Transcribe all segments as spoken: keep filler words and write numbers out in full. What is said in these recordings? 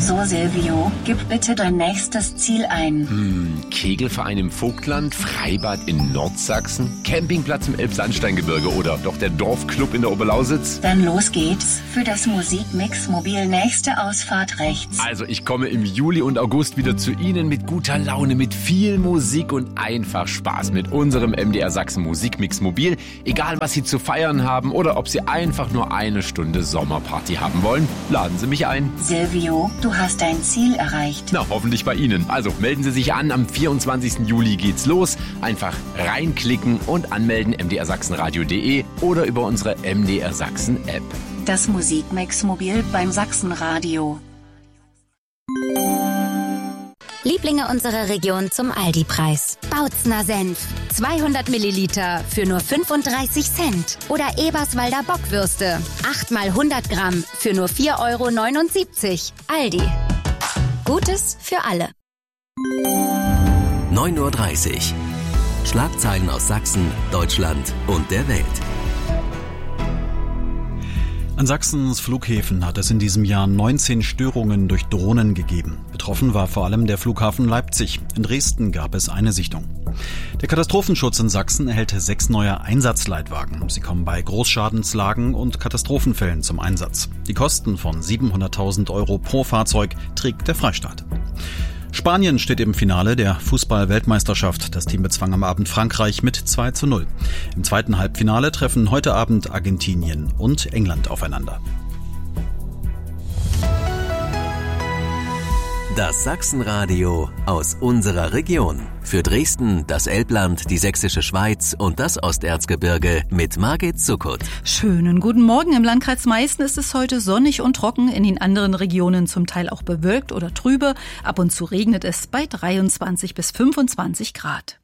So, Silvio, gib bitte dein nächstes Ziel ein. Hm, Kegelverein im Vogtland, Freibad in Nordsachsen, Campingplatz im Elbsandsteingebirge oder doch der Dorfclub in der Oberlausitz? Dann los geht's für das Musikmix-Mobil nächste Ausfahrt rechts. Also ich komme im Juli und August wieder zu Ihnen mit guter Laune, mit viel Musik und einfach Spaß mit unserem M D R Sachsen Musikmix-Mobil. Egal, was Sie zu feiern haben oder ob Sie einfach nur eine Stunde Sommerparty haben wollen, laden Sie mich ein. Silvio, du hast dein Ziel erreicht. Na, hoffentlich bei Ihnen. Also melden Sie sich an, am vierundzwanzigsten Juli geht's los. Einfach reinklicken und anmelden, m d r sachsenradio punkt d e oder über unsere M D R Sachsen App. Das Musikmix-Mobil beim Sachsenradio. Lieblinge unserer Region zum Aldi-Preis. Bautzner Senf. zweihundert Milliliter für nur fünfunddreißig Cent. Oder Eberswalder Bockwürste. acht mal hundert Gramm für nur vier Euro neunundsiebzig. Aldi. Gutes für alle. neun Uhr dreißig. Schlagzeilen aus Sachsen, Deutschland und der Welt. An Sachsens Flughäfen hat es in diesem Jahr neunzehn Störungen durch Drohnen gegeben. Betroffen war vor allem der Flughafen Leipzig. In Dresden gab es eine Sichtung. Der Katastrophenschutz in Sachsen erhält sechs neue Einsatzleitwagen. Sie kommen bei Großschadenslagen und Katastrophenfällen zum Einsatz. Die Kosten von siebenhunderttausend Euro pro Fahrzeug trägt der Freistaat. Spanien steht im Finale der Fußball-Weltmeisterschaft. Das Team bezwang am Abend Frankreich mit zwei zu null. Im zweiten Halbfinale treffen heute Abend Argentinien und England aufeinander. Das Sachsenradio aus unserer Region. Für Dresden, das Elbland, die Sächsische Schweiz und das Osterzgebirge mit Margit Zuckut. Schönen guten Morgen. Im Landkreis Meißen ist es heute sonnig und trocken, in den anderen Regionen zum Teil auch bewölkt oder trübe. Ab und zu regnet es bei dreiundzwanzig bis fünfundzwanzig Grad.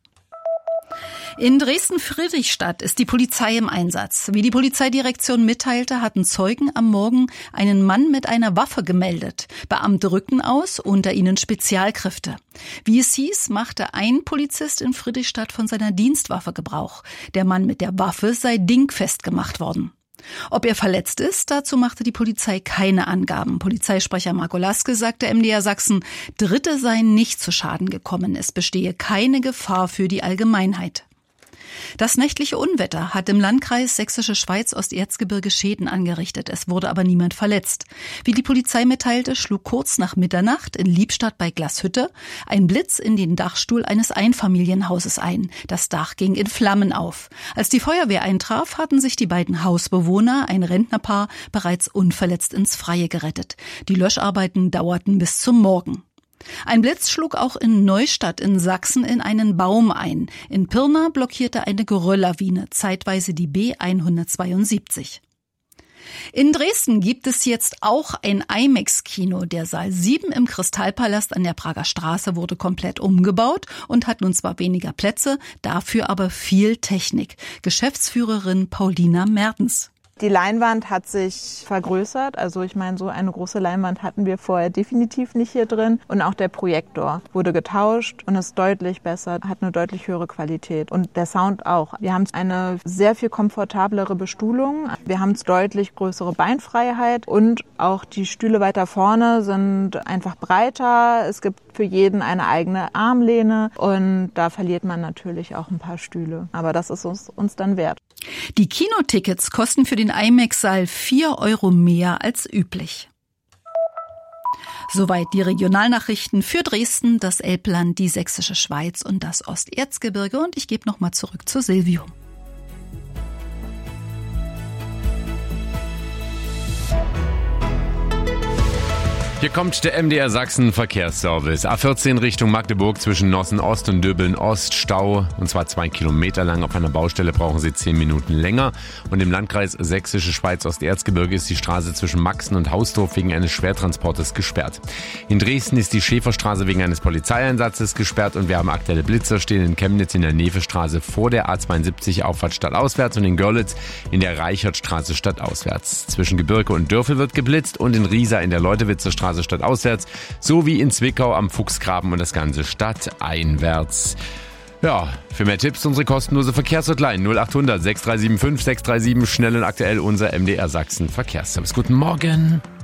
In Dresden-Friedrichstadt ist die Polizei im Einsatz. Wie die Polizeidirektion mitteilte, hatten Zeugen am Morgen einen Mann mit einer Waffe gemeldet. Beamte rückten aus, unter ihnen Spezialkräfte. Wie es hieß, machte ein Polizist in Friedrichstadt von seiner Dienstwaffe Gebrauch. Der Mann mit der Waffe sei dingfest gemacht worden. Ob er verletzt ist, dazu machte die Polizei keine Angaben. Polizeisprecher Marco Laske sagte M D R Sachsen, Dritte seien nicht zu Schaden gekommen. Es bestehe keine Gefahr für die Allgemeinheit. Das nächtliche Unwetter hat im Landkreis Sächsische Schweiz Osterzgebirge Schäden angerichtet. Es wurde aber niemand verletzt. Wie die Polizei mitteilte, schlug kurz nach Mitternacht in Liebstadt bei Glashütte ein Blitz in den Dachstuhl eines Einfamilienhauses ein. Das Dach ging in Flammen auf. Als die Feuerwehr eintraf, hatten sich die beiden Hausbewohner, ein Rentnerpaar, bereits unverletzt ins Freie gerettet. Die Löscharbeiten dauerten bis zum Morgen. Ein Blitz schlug auch in Neustadt in Sachsen in einen Baum ein. In Pirna blockierte eine Gerölllawine zeitweise die B hundertzweiundsiebzig. In Dresden gibt es jetzt auch ein IMAX-Kino. Der Saal sieben im Kristallpalast an der Prager Straße wurde komplett umgebaut und hat nun zwar weniger Plätze, dafür aber viel Technik. Geschäftsführerin Paulina Mertens. Die Leinwand hat sich vergrößert. Also ich meine, so eine große Leinwand hatten wir vorher definitiv nicht hier drin. Und auch der Projektor wurde getauscht und ist deutlich besser, hat eine deutlich höhere Qualität. Und der Sound auch. Wir haben eine sehr viel komfortablere Bestuhlung. Wir haben deutlich größere Beinfreiheit und auch die Stühle weiter vorne sind einfach breiter. Es gibt für jeden eine eigene Armlehne und da verliert man natürlich auch ein paar Stühle. Aber das ist uns, uns dann wert. Die Kinotickets kosten für den IMAX-Saal vier Euro mehr als üblich. Soweit die Regionalnachrichten für Dresden, das Elbland, die Sächsische Schweiz und das Osterzgebirge. Und ich gebe nochmal zurück zu Silvio. Hier kommt der M D R Sachsen Verkehrsservice. A vierzehn Richtung Magdeburg zwischen Nossen Ost und Döbeln Ost. Stau, und zwar zwei Kilometer lang. Auf einer Baustelle brauchen Sie zehn Minuten länger. Und im Landkreis Sächsische Schweiz Osterzgebirge ist die Straße zwischen Maxen und Hausdorf wegen eines Schwertransportes gesperrt. In Dresden ist die Schäferstraße wegen eines Polizeieinsatzes gesperrt. Und wir haben aktuelle Blitzer stehen in Chemnitz in der Nevestraße vor der A zweiundsiebzig Auffahrt stadtauswärts und in Görlitz in der Reichertstraße stadtauswärts. Zwischen Gebirge und Dörfel wird geblitzt und in Riesa in der Leutewitzer Straße stadtauswärts, sowie in Zwickau am Fuchsgraben und das Ganze stadteinwärts. Ja, für mehr Tipps unsere kostenlose Verkehrshotline null acht hundert sechs drei sieben fünf sechs drei sieben, schnell und aktuell unser M D R Sachsen Verkehrsservice. Guten Morgen.